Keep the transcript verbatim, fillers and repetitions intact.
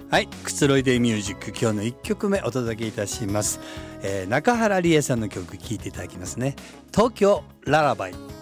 はい、くつろいでミュージック、今日のいっきょくめお届けいたします、えー、中原理恵さんの曲聴いていただきますね。東京ララバイ。